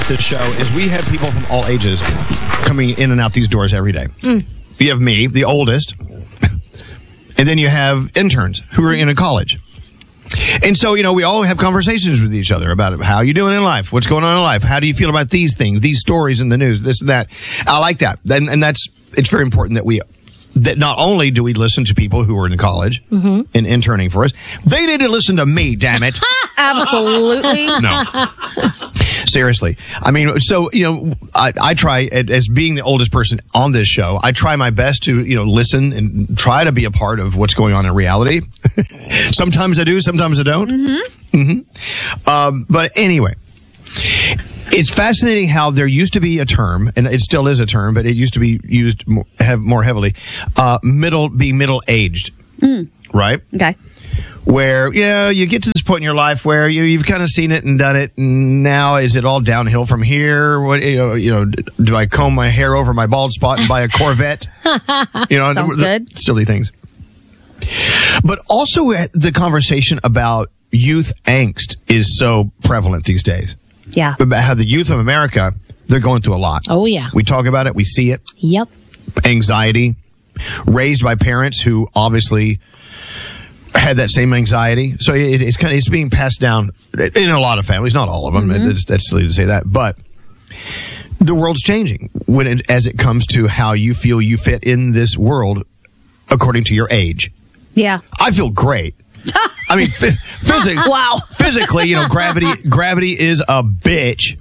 this show is we have people from all ages coming in and out these doors every day. You have me, the oldest, and then you have interns who are in college. And so, we all have conversations with each other about how you doing in life, what's going on in life, how do you feel about these things, these stories in the news, this and that. I like that. And it's very important that not only do we listen to people who are in college and interning for us, they need to listen to me, damn it. Absolutely. No. Seriously. I mean, so, I try, as being the oldest person on this show, I try my best to, listen and try to be a part of what's going on in reality. Sometimes I do, sometimes I don't. But anyway, it's fascinating how there used to be a term, and it still is a term, but it used to be used more heavily, middle-aged, right? Okay. Where, you get to this point in your life where you've kind of seen it and done it, and now is it all downhill from here? What, do I comb my hair over my bald spot and buy a Corvette? Sounds good. Silly things. But also the conversation about youth angst is so prevalent these days. Yeah. About how the youth of America, they're going through a lot. Oh, yeah. We talk about it. We see it. Yep. Anxiety, raised by parents who obviously had that same anxiety. So it's being passed down in a lot of families, not all of them. That's silly to say that. But the world's changing as it comes to how you feel you fit in this world according to your age. Yeah. I feel great. I mean, Wow. Physically, gravity is a bitch.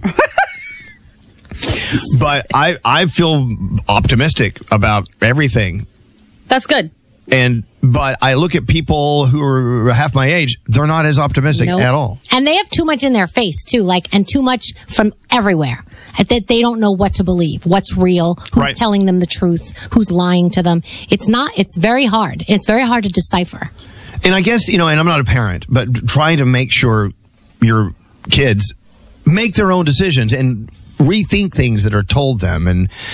But I feel optimistic about everything. That's good. But I look at people who are half my age, they're not as optimistic at all. And they have too much in their face, too, and too much from everywhere. That they don't know what to believe, what's real, who's telling them the truth, who's lying to them. It's very hard. It's very hard to decipher. And I guess, and I'm not a parent, but trying to make sure your kids make their own decisions and rethink things that are told them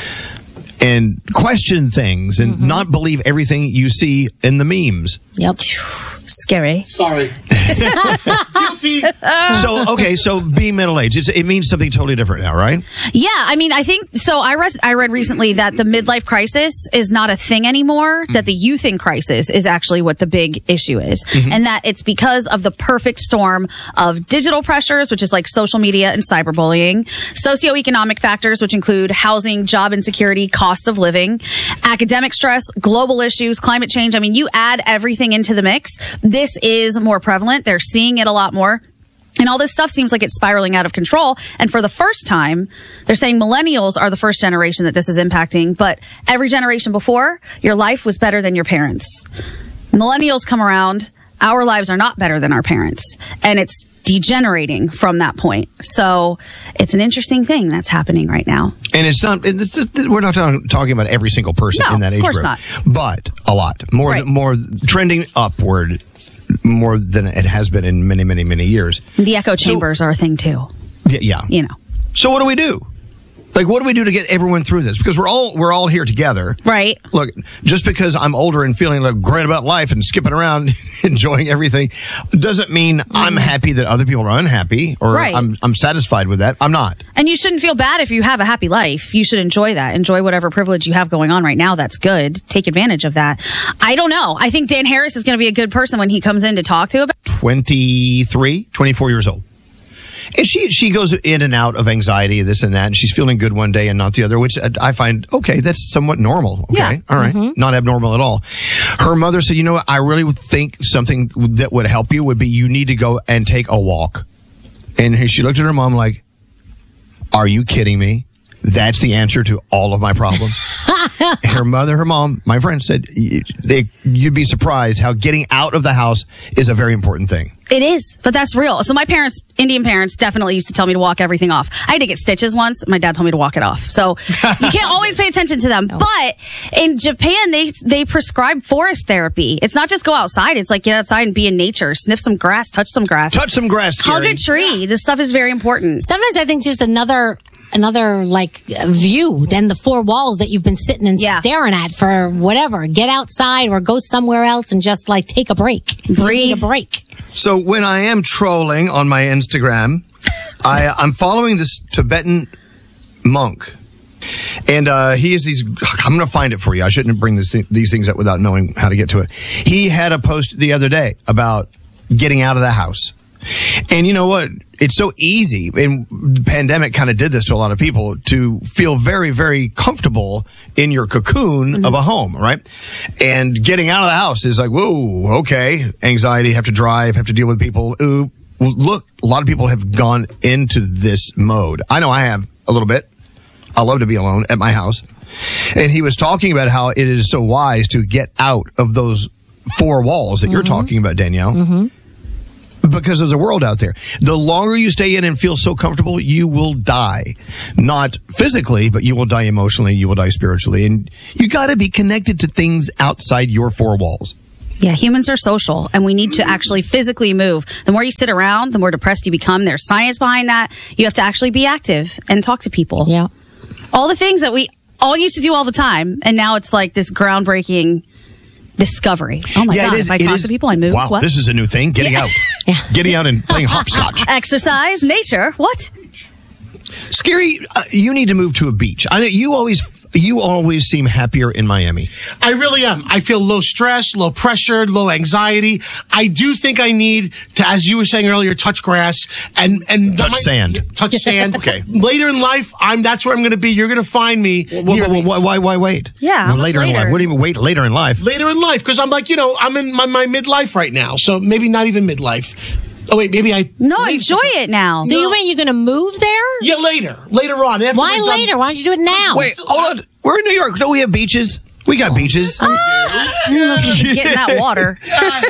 and question things and not believe everything you see in the memes. Yep. Scary. Sorry. Guilty. So being middle-aged, it means something totally different now, right? Yeah, I mean, I think so. I read recently that the midlife crisis is not a thing anymore. That the youthing crisis is actually what the big issue is, and that it's because of the perfect storm of digital pressures, which is like social media and cyberbullying, socioeconomic factors, which include housing, job insecurity, cost of living, academic stress, global issues, climate change. I mean, you add everything into the mix. This is more prevalent. They're seeing it a lot more. And all this stuff seems like it's spiraling out of control. And for the first time, they're saying millennials are the first generation that this is impacting. But every generation before, your life was better than your parents. Millennials come around. Our lives are not better than our parents. And it's degenerating from that point. So it's an interesting thing that's happening right now. And we're not talking about every single person in that age group. Not. But a lot. More trending upward more than it has been in many, many, many years. The echo chambers are a thing too. Yeah. So what do we do? What do we do to get everyone through this? Because we're all here together. Right. Look, just because I'm older and feeling great about life and skipping around, enjoying everything, doesn't mean I'm happy that other people are unhappy or I'm satisfied with that. I'm not. And you shouldn't feel bad if you have a happy life. You should enjoy that. Enjoy whatever privilege you have going on right now. That's good. Take advantage of that. I don't know. I think Dan Harris is going to be a good person when he comes in to talk to about 24 years old. And she goes in and out of anxiety, this and that, and she's feeling good one day and not the other, which I find, okay, that's somewhat normal. Okay, yeah. All right, not abnormal at all. Her mother said, what, I really would think something that would help you would be you need to go and take a walk. And she looked at her mom like, are you kidding me? That's the answer to all of my problems. Her mom, my friend said, you'd be surprised how getting out of the house is a very important thing. It is, but that's real. So my parents, Indian parents, definitely used to tell me to walk everything off. I had to get stitches once. My dad told me to walk it off. So you can't always pay attention to them. No. But in Japan, they prescribe forest therapy. It's not just go outside. It's like get outside and be in nature. Sniff some grass, touch some grass. Touch some grass, Hug a tree. This stuff is very important. Sometimes I think just another view than the four walls that you've been sitting and staring at for whatever. Get outside or go somewhere else and just take a break. Breathe. Take a break. So when I am trolling on my Instagram, I'm following this Tibetan monk. And he is these. I'm going to find it for you. I shouldn't bring these things up without knowing how to get to it. He had a post the other day about getting out of the house. And you know what? It's so easy, and the pandemic kind of did this to a lot of people, to feel very, very comfortable in your cocoon of a home, right? And getting out of the house is like, whoa, okay. Anxiety, have to drive, have to deal with people. Ooh. Well, look, a lot of people have gone into this mode. I know I have a little bit. I love to be alone at my house. And he was talking about how it is so wise to get out of those four walls that you're talking about, Danielle. Because there's a world out there. The longer you stay in and feel so comfortable, you will die. Not physically, but you will die emotionally, you will die spiritually. And you got to be connected to things outside your four walls. Yeah, humans are social, and we need to actually physically move. The more you sit around, the more depressed you become. There's science behind that. You have to actually be active and talk to people. Yeah. All the things that we all used to do all the time, and now it's like this groundbreaking discovery. Oh my God, if I talk to people, I move. Wow, what? This is a new thing. Getting out. Getting out and playing hopscotch. Exercise, nature, what? Scary, you need to move to a beach. I know you always seem happier in Miami. I really am. I feel low stress, low pressure, low anxiety. I do think I need to, as you were saying earlier, touch grass and touch sand. Touch sand. Okay. Later in life, that's where I'm going to be. You're going to find me. Why wait? Yeah. Later in life. What do you mean wait later in life? Later in life, because I'm like, I'm in my midlife right now. So maybe not even midlife. Oh, wait, maybe I... No, enjoy it now. So you mean you're going to move there? Yeah, later on. Why later? Why don't you do it now? Wait, hold on. We're in New York. Don't we have beaches? We got beaches. Get in that water.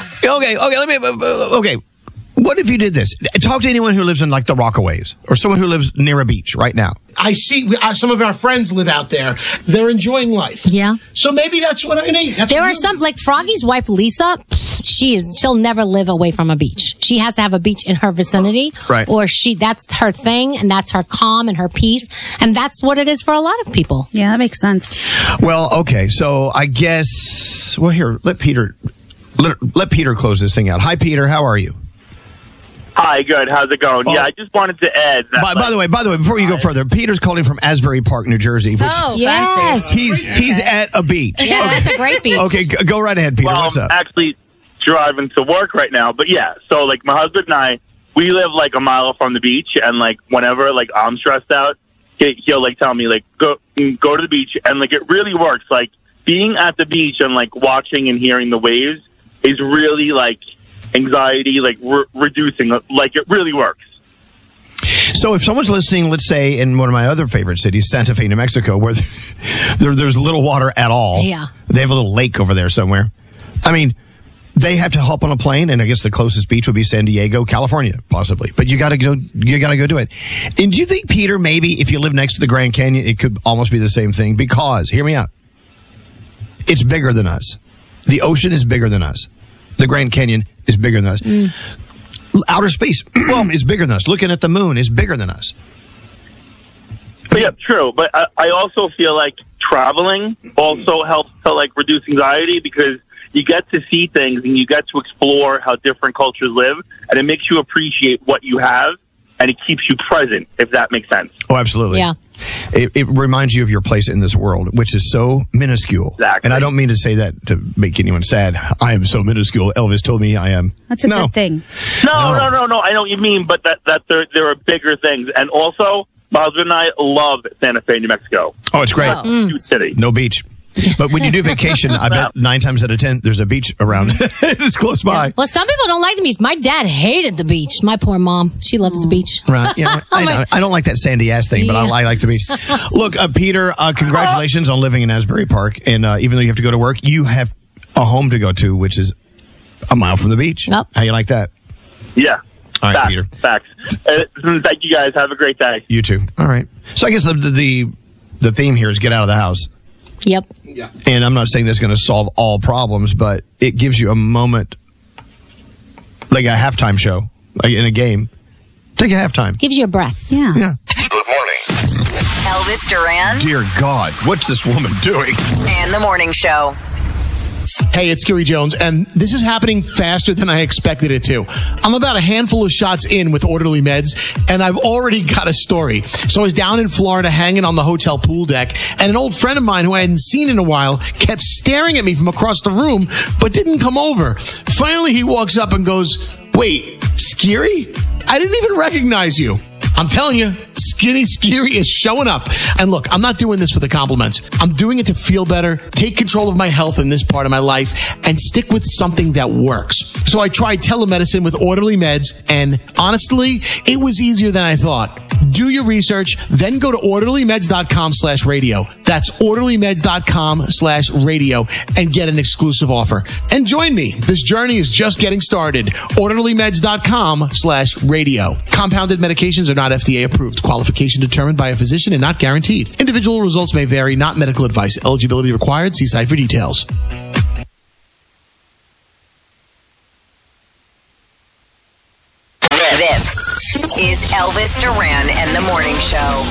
Okay. What if you did this? Talk to anyone who lives in like the Rockaways or someone who lives near a beach right now. I see some of our friends live out there. They're enjoying life. Yeah. So maybe that's what I need. There are some, like Froggy's wife, Lisa, she'll never live away from a beach. She has to have a beach in her vicinity. Right. Or that's her thing, and that's her calm and her peace. And that's what it is for a lot of people. Yeah, that makes sense. Well, okay. So I guess, here, let Peter close this thing out. Hi, Peter. How are you? Hi, good. How's it going? Yeah, I just wanted to add that. By the way, before you go further, Peter's calling from Asbury Park, New Jersey. Oh, yes. He's at a beach. Yeah, okay. That's a great beach. Okay, go right ahead, Peter. What's up? I'm actually driving to work right now. But yeah, so like my husband and I, we live like a mile from the beach, and like whenever like I'm stressed out, he'll like tell me like go to the beach, and like it really works. Like being at the beach and like watching and hearing the waves is really like anxiety, like reducing, like it really works. So if someone's listening, let's say in one of my other favorite cities, Santa Fe, New Mexico, where there's little water at all. Yeah. They have a little lake over there somewhere. I mean, they have to hop on a plane, and I guess the closest beach would be San Diego, California, possibly. But you got to go do it. And do you think, Peter, maybe if you live next to the Grand Canyon, it could almost be the same thing? Because, hear me out, it's bigger than us. The ocean is bigger than us. The Grand Canyon is bigger than us. Outer space is bigger than us. Looking at the moon is bigger than us. But yeah, true. But I also feel like traveling also helps to like reduce anxiety, because you get to see things and you get to explore how different cultures live, and it makes you appreciate what you have, and it keeps you present, if that makes sense. Oh, absolutely. Yeah. It reminds you of your place in this world, which is so minuscule. Exactly. And I don't mean to say that to make anyone sad. I am so minuscule. Elvis told me I am. That's a good thing. No. I know what you mean, but that there are bigger things. And also, my husband and I love Santa Fe, New Mexico. Oh, it's great. Cute city. No beach. But when you do vacation, I bet 9 times out of 10, there's a beach around. It's close by. Well, some people don't like the beach. My dad hated the beach. My poor mom. She loves the beach. Right. Yeah, I don't like that sandy ass thing, but I like the beach. Look, Peter, congratulations on living in Asbury Park. And even though you have to go to work, you have a home to go to, which is a mile from the beach. Yep. How you like that? Yeah. All right, Peter. Facts. Thank you guys. Have a great day. You too. All right. So I guess the theme here is get out of the house. Yep. Yeah. And I'm not saying that's going to solve all problems, but it gives you a moment, like a halftime show, like in a game. Take a halftime. Gives you a breath. Yeah. Good morning. Elvis Duran Dear God, what's this woman doing? and the Morning Show. Hey, it's Gary Jones, and this is happening faster than I expected it to. I'm about a handful of shots in with Orderly Meds, and I've already got a story. So I was down in Florida hanging on the hotel pool deck, and an old friend of mine who I hadn't seen in a while kept staring at me from across the room, but didn't come over. Finally, he walks up and goes, "Wait, Scary? I didn't even recognize you." I'm telling you, Skinny Scary is showing up. And look, I'm not doing this for the compliments. I'm doing it to feel better, take control of my health in this part of my life, and stick with something that works. So I tried telemedicine with Orderly Meds, and honestly, it was easier than I thought. Do your research, then go to orderlymeds.com/radio. That's orderlymeds.com/radio and get an exclusive offer. And join me. This journey is just getting started. orderlymeds.com/radio. Compounded medications are not FDA approved. Qualification determined by a physician and not guaranteed. Individual results may vary, not medical advice. Eligibility required. See site for details. This is Elvis Duran and the Morning Show.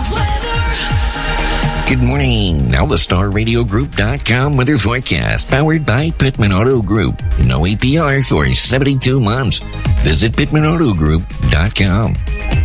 Good morning. Now the StarRadioGroup.com weather forecast, powered by Pittman Auto Group. No APR for 72 months. Visit PittmanAutoGroup.com.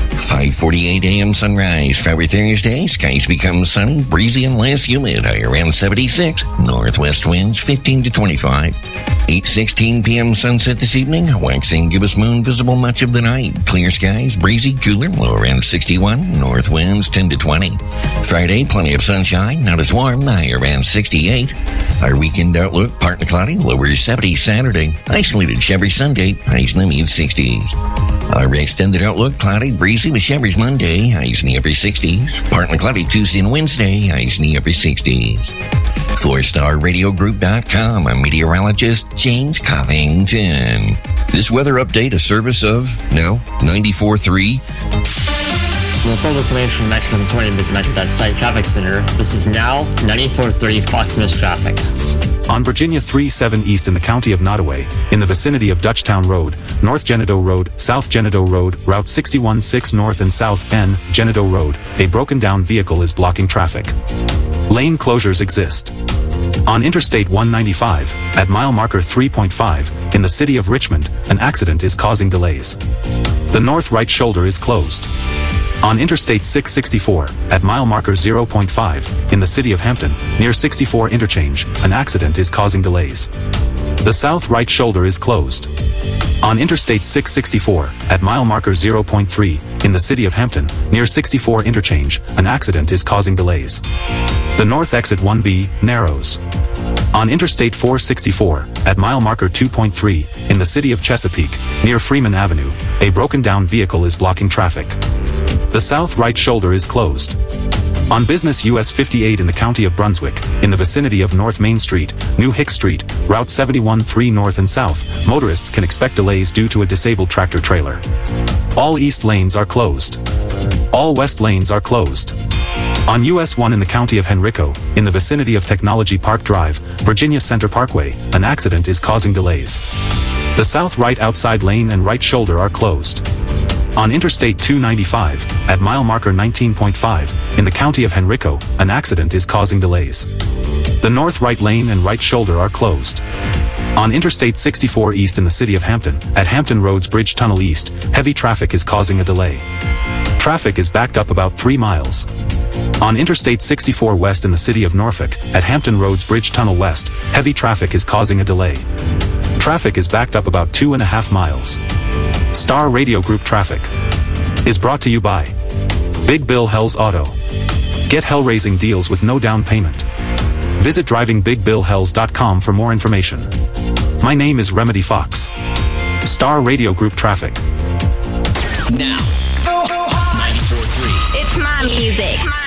5:48 a.m. sunrise. For Thursday, skies become sunny, breezy, and less humid. High around 76. Northwest winds 15 to 25. 8:16 p.m. sunset this evening. Waxing gibbous moon visible much of the night. Clear skies, breezy, cooler, low around 61. North winds 10 to 20. Friday, plenty of sunshine, not as warm. High around 68. Our weekend outlook, partly cloudy, lower 70 Saturday. Isolated showery Sunday, highs in the mid-60s. Our extended outlook, cloudy, breezy with showers Monday, highs in the upper 60s. Partly cloudy Tuesday and Wednesday, highs in the upper 60s. For StarRadioGroup.com, I'm meteorologist James Covington. This weather update, a service of, now, 94.3. Well, full information from Metro 20 is Metro Site Traffic Center. This is now 94.3 Fox News traffic. On Virginia 37 East in the county of Nottoway, in the vicinity of Dutchtown Road, North Genedo Road, South Genedo Road, Route 61-6 North and South N. Genedo Road, a broken-down vehicle is blocking traffic. Lane closures exist. On Interstate 195, at mile marker 3.5, in the city of Richmond, an accident is causing delays. The north right shoulder is closed. On Interstate 664, at mile marker 0.5, in the city of Hampton, near 64 interchange, an accident is causing delays. The south right shoulder is closed. On Interstate 664, at mile marker 0.3, in the city of Hampton, near 64 interchange, an accident is causing delays. The north exit 1B narrows. On Interstate 464, at mile marker 2.3, in the city of Chesapeake, near Freeman Avenue, a broken-down vehicle is blocking traffic. The south right shoulder is closed. On Business US 58 in the county of Brunswick, in the vicinity of North Main Street, New Hick Street, Route 71-3 North and South, motorists can expect delays due to a disabled tractor trailer. All east lanes are closed. All west lanes are closed. On US 1 in the county of Henrico, in the vicinity of Technology Park Drive, Virginia Center Parkway, an accident is causing delays. The south right outside lane and right shoulder are closed. On Interstate 295, at mile marker 19.5, in the county of Henrico, an accident is causing delays. The north right lane and right shoulder are closed. On Interstate 64 East in the city of Hampton, at Hampton Roads Bridge Tunnel East, heavy traffic is causing a delay. Traffic is backed up about 3 miles. On Interstate 64 West in the city of Norfolk, at Hampton Roads Bridge Tunnel West, heavy traffic is causing a delay. Traffic is backed up about 2.5 miles. Star Radio Group Traffic is brought to you by Big Bill Hell's Auto. Get hell-raising deals with no down payment. Visit drivingbigbillhells.com for more information. My name is Remedy Fox. Star Radio Group Traffic. Now, 94.3. It's my music.